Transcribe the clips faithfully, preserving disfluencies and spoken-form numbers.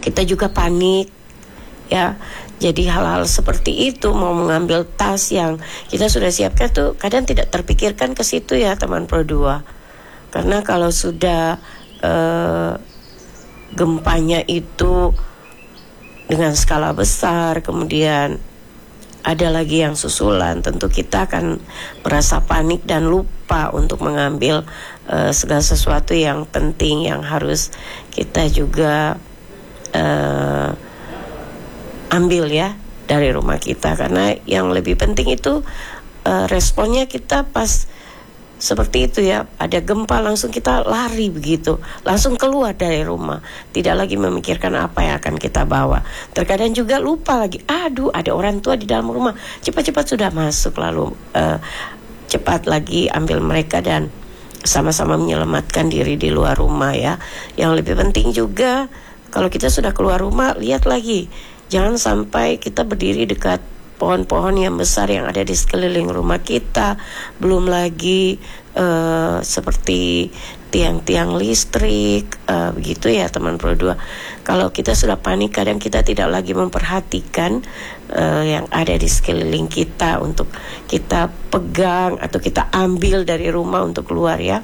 kita juga panik ya. Jadi hal-hal seperti itu, mau mengambil tas yang kita sudah siapkan tuh kadang tidak terpikirkan ke situ ya teman Pro dua. Karena kalau sudah uh, gempanya itu dengan skala besar, kemudian ada lagi yang susulan, tentu kita akan merasa panik dan lupa untuk mengambil uh, segala sesuatu yang penting yang harus kita juga uh, ambil ya dari rumah kita. Karena yang lebih penting itu uh, responnya kita pas seperti itu ya, ada gempa langsung kita lari begitu, langsung keluar dari rumah, tidak lagi memikirkan apa yang akan kita bawa. Terkadang juga lupa lagi, aduh ada orang tua di dalam rumah, cepat-cepat sudah masuk, lalu uh, cepat lagi ambil mereka dan sama-sama menyelamatkan diri di luar rumah ya. Yang lebih penting juga kalau kita sudah keluar rumah, lihat lagi, jangan sampai kita berdiri dekat pohon-pohon yang besar yang ada di sekeliling rumah kita. Belum lagi uh, seperti tiang-tiang listrik, uh, begitu ya teman Pro dua. Kalau kita sudah panik, kadang kita tidak lagi memperhatikan uh, yang ada di sekeliling kita untuk kita pegang atau kita ambil dari rumah untuk keluar ya.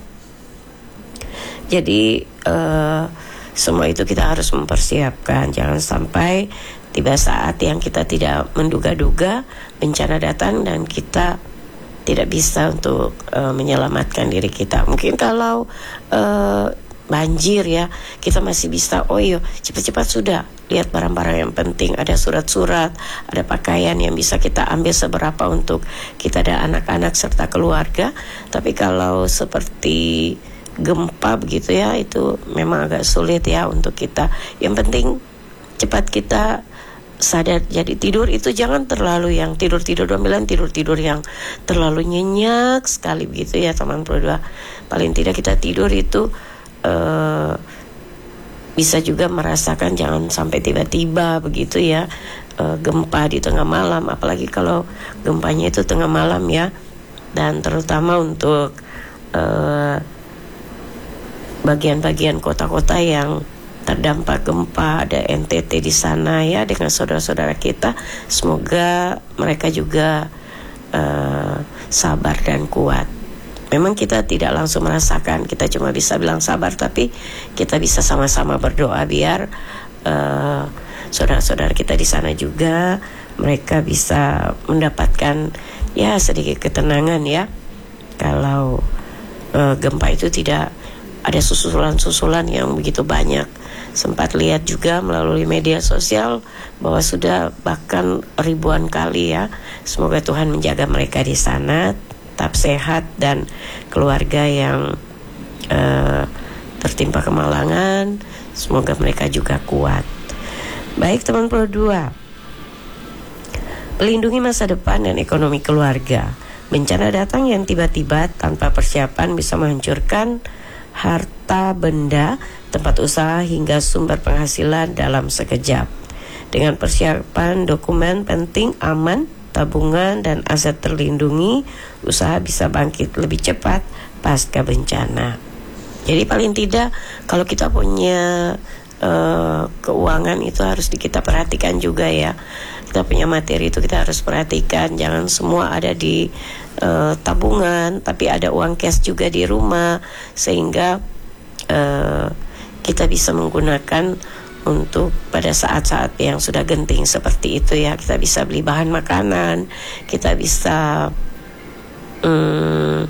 Jadi uh, semua itu kita harus mempersiapkan. Jangan sampai tiba saat yang kita tidak menduga-duga bencana datang dan kita tidak bisa untuk uh, menyelamatkan diri kita. Mungkin kalau uh, banjir ya, kita masih bisa, oh iya cepat-cepat sudah lihat barang-barang yang penting, ada surat-surat, ada pakaian yang bisa kita ambil seberapa untuk kita dan anak-anak serta keluarga. Tapi kalau seperti gempa begitu ya, itu memang agak sulit ya untuk kita. Yang penting cepat kita sadar. Jadi tidur itu jangan terlalu yang tidur-tidur dominan, tidur-tidur yang terlalu nyenyak sekali begitu ya teman Pro dua. Paling tidak kita tidur itu uh, bisa juga merasakan, jangan sampai tiba-tiba begitu ya uh, gempa di tengah malam, apalagi kalau gempanya itu tengah malam ya. Dan terutama untuk uh, bagian-bagian kota-kota yang terdampak gempa, ada N T T di sana ya dengan saudara-saudara kita, semoga mereka juga uh, sabar dan kuat. Memang kita tidak langsung merasakan, kita cuma bisa bilang sabar, tapi kita bisa sama-sama berdoa biar uh, saudara-saudara kita di sana juga mereka bisa mendapatkan ya sedikit ketenangan ya. Kalau uh, gempa itu tidak ada susulan-susulan yang begitu banyak. Sempat lihat juga melalui media sosial bahwa sudah bahkan ribuan kali ya. Semoga Tuhan menjaga mereka di sana, tetap sehat, dan keluarga yang uh, tertimpa kemalangan, semoga mereka juga kuat. Baik teman Pro dua, pelindungi masa depan dan ekonomi keluarga. Bencana datang yang tiba-tiba tanpa persiapan bisa menghancurkan harta benda, tempat usaha hingga sumber penghasilan dalam sekejap. Dengan persiapan dokumen penting, aman, tabungan dan aset terlindungi, usaha bisa bangkit lebih cepat pasca bencana. Jadi paling tidak kalau kita punya uh, keuangan itu harus kita perhatikan juga ya. Kita punya materi itu kita harus perhatikan, jangan semua ada di uh, tabungan, tapi ada uang cash juga di rumah, sehingga uh, kita bisa menggunakan untuk pada saat-saat yang sudah genting seperti itu ya. Kita bisa beli bahan makanan, kita bisa um,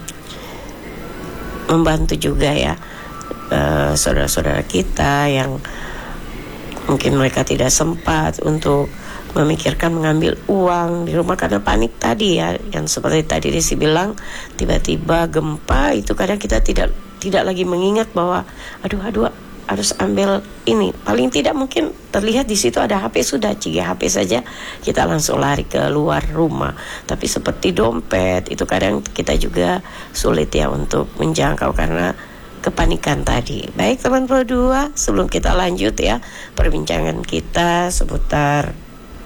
membantu juga ya uh, saudara-saudara kita yang mungkin mereka tidak sempat untuk memikirkan mengambil uang di rumah karena panik tadi ya, yang seperti tadi Desi bilang, tiba-tiba gempa itu kadang kita tidak tidak lagi mengingat bahwa aduh aduh harus ambil ini. Paling tidak mungkin terlihat di situ ada H P, sudah ciga H P saja kita langsung lari ke luar rumah. Tapi seperti dompet itu kadang kita juga sulit ya untuk menjangkau karena kepanikan tadi. Baik teman Pro dua, sebelum kita lanjut ya perbincangan kita seputar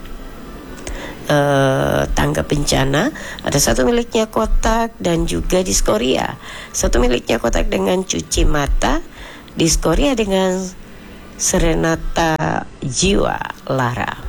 Uh, tangga bencana, ada satu miliknya kotak dan juga diskoria. Satu miliknya kotak dengan cuci mata, diskoria dengan Serenata Jiwa Lara.